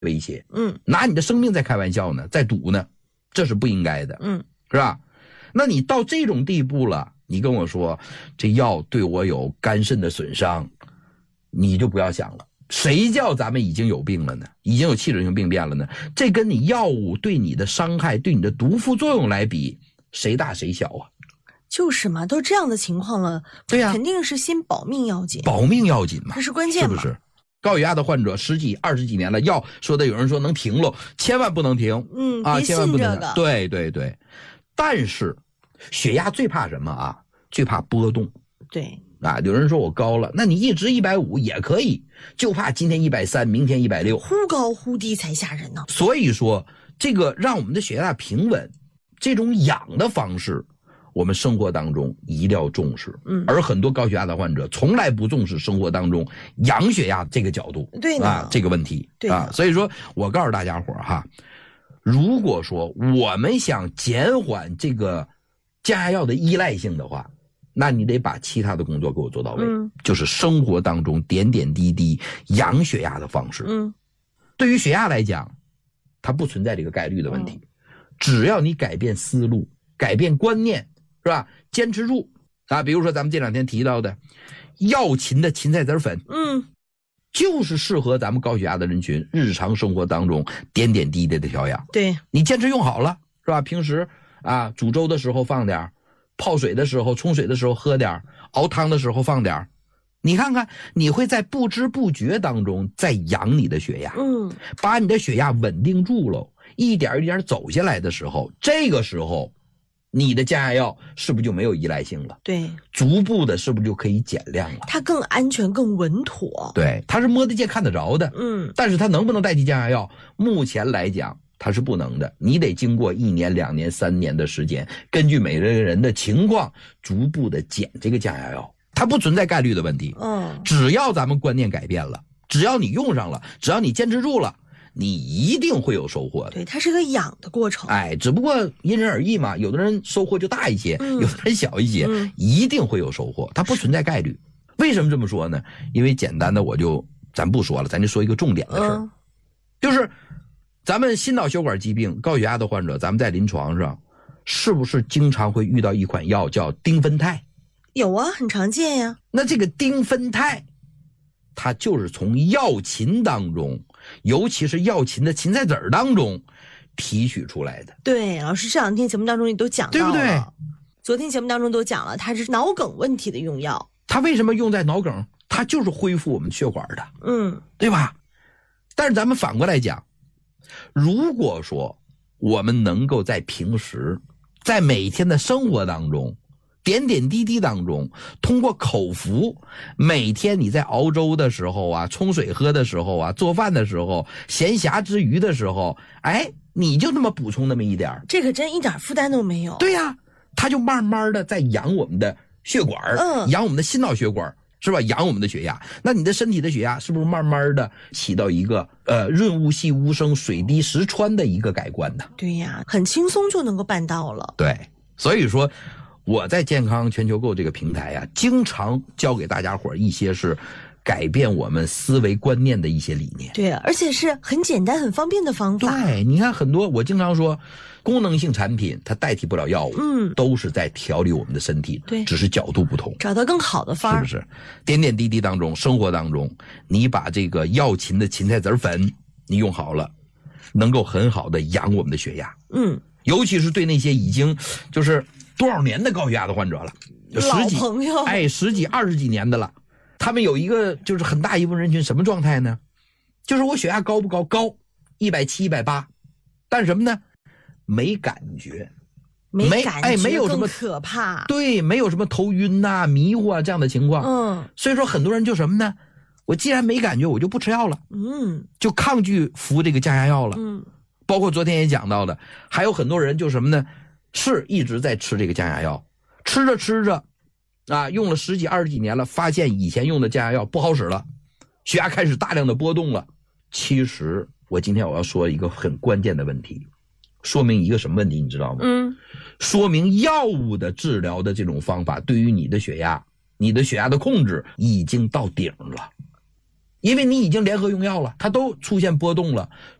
威胁，拿你的生命在开玩笑呢，在赌呢，这是不应该的，是吧？那你到这种地步了，你跟我说这药对我有肝肾的损伤，你就不要想了。谁叫咱们已经有病了呢？已经有器质性病变了呢？这跟你药物对你的伤害、对你的毒副作用来比，谁大谁小啊？ 就是嘛，都这样的情况了， 对呀， 肯定是先保命要紧， 保命要紧嘛， 这是关键嘛， 是不是？高血压的患者10几、20几年了，药说的有人说能停了，千万不能停， 别千万不能信这个。 对对对，但是血压最怕什么啊？最怕波动。 对啊，有人说我高了，那你一直150也可以，就怕今天130，明天160， 忽高忽低才吓人呢。 所以说，这个让我们的血压平稳，这种养的方式，我们生活当中一定要重视。而很多高血压的患者从来不重视生活当中养血压这个角度， 对啊，这个问题， 对啊，所以说我告诉大家伙哈，如果说我们想减缓这个降压药的依赖性的话，那你得把其他的工作给我做到位，就是生活当中点点滴滴养血压的方式。对于血压来讲，它不存在这个概率的问题，只要你改变思路，改变观念，是吧？坚持住啊！比如说咱们这2天提到的药芹的芹菜籽粉，就是适合咱们高血压的人群日常生活当中点点滴滴的调养。 对， 你坚持用好了，是吧？平时啊煮粥的时候放点，泡水的时候冲水的时候喝点，熬汤的时候放点，你看看你会在不知不觉当中在养你的血压，把你的血压稳定住了，一点一点走下来的时候，这个时候你的降压药是不是就没有依赖性了？ 对， 逐步的是不是就可以减量了？ 它更安全更稳妥。 对，它是摸得见看得着的，但是它能不能代替降压药？目前来讲它是不能的，你得经过1年、2年、3年的时间，根据每个人的情况逐步的减这个降压药，它不存在概率的问题。只要咱们观念改变了，只要你用上了，只要你坚持住了，你一定会有收获的。 对，它是个养的过程。 只不过因人而异嘛，有的人收获就大一些，有的人小一些，一定会有收获，它不存在概率。为什么这么说呢？因为简单的咱不说了，咱就说一个重点的事儿，就是咱们心脑血管疾病高血压的患者，咱们在临床上是不是经常会遇到一款药叫丁酚酞？ 有啊，很常见呀。 那这个丁酚酞它就是从药芹当中，尤其是药芹的芹菜籽当中提取出来的。 对，老师这2天节目当中你都讲到了， 对不对？ 昨天节目当中都讲了，它是脑梗问题的用药。 它为什么用在脑梗？它就是恢复我们血管的，对吧？但是咱们反过来讲，如果说我们能够在平时，在每天的生活当中，点点滴滴当中，通过口服，每天你在熬粥的时候啊，冲水喝的时候啊，做饭的时候，闲暇之余的时候，你就那么补充那么一点， 这可真一点负担都没有。 对呀，它就慢慢的在养我们的血管，养我们的心脑血管，是吧？养我们的血压，那你的身体的血压是不是慢慢的起到一个润物细无声、水滴石穿的一个改观呢？ 对呀，很轻松就能够办到了。 对，所以说我在健康全球购这个平台啊，经常教给大家伙一些是改变我们思维观念的一些理念。 对，而且是很简单很方便的方法。 对，你看很多我经常说功能性产品它代替不了药物，都是在调理我们的身体， 对， 只是角度不同， 找到更好的方， 是不是？点点滴滴当中，生活当中，你把这个药芹的芹菜籽粉你用好了，能够很好的养我们的血压，尤其是对那些已经就是多少年的高血压的患者了， 老朋友 10几20几年的了，他们有一个就是很大一部分人群什么状态呢？就是我血压高不高？高，170、180，但是什么呢？没感觉， 没感觉， 没有什么可怕。 对，没有什么头晕呐、迷糊啊这样的情况。所以说很多人就什么呢？我既然没感觉，我就不吃药了，就抗拒服这个降压药了。包括昨天也讲到的，还有很多人就什么呢？是一直在吃这个降压药，吃着吃着啊，用了10几20几年了，发现以前用的降压药不好使了，血压开始大量的波动了。其实今天我要说一个很关键的问题，说明一个什么问题你知道吗？说明药物的治疗的这种方法对于你的血压的控制已经到顶了。 因为你已经联合用药了，它都出现波动了。